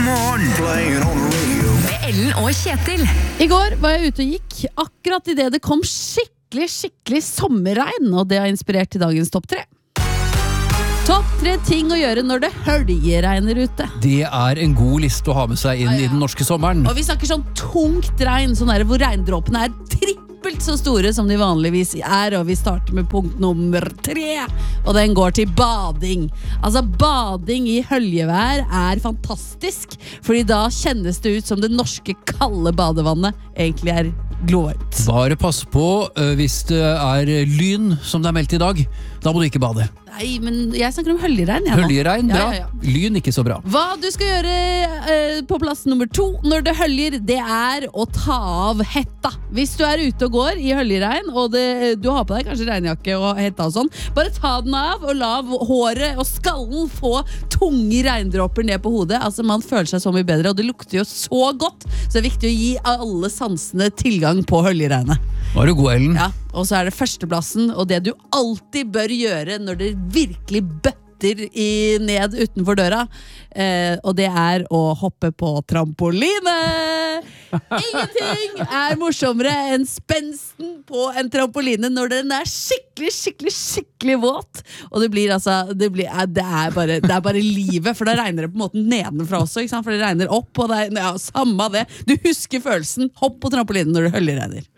morgen. Playing on the radio. Med Ellen og Kjetil. I går var jeg ute og gikk, akkurat i det kom skikkelig sommerregn, og det har inspirert til dagens topp 3. Topp 3 ting å gjøre når det høljeregner ute. Det er en god liste å ha med seg inn i den norske sommeren. Og vi snakker sånn tungt regn, sånn der hvor regndråpene er trippelt så store som de vanligvis er, og vi starter med punkt nummer 3, og den går til bading. Altså, bading i høljevær er fantastisk, fordi da kjennes det ut som det norske kalde badevannet egentlig er glovarmt. Bare pass på hvis det er lyn som det er meldt i dag. Da må du ikke bade. Nei, men jeg snakker om høljeregn. Høljeregn, bra. Ja. Lyn, ikke så bra. Hva du skal gjøre på plass nummer 2 når det høljer, det er å ta av hetta. Hvis du er ute og går i høljeregn, og du har på deg kanskje regnjakke og hetta og sånn, bare ta den av og la håret og skallen få tunge regndråper ned på hodet. Altså, man føler seg så mye bedre, og det lukter jo så godt, så det er viktig å gi alle sansene tilgang på høljeregnet. Var du god, Ellen? Ja, og så er det førsteplassen, og det du alltid bør gjøre når det virkelig bøtter ned utenfor døra, og det er å hoppe på trampoline. Ingenting er morsommere enn spensten på en trampoline når den er skikkelig våt, og det er bare livet, for da regner det på en måte nedenfra også, ikke sant? For det regner opp, og det er samme det. Du husker følelsen, hopp på trampolinen når det høljeregner.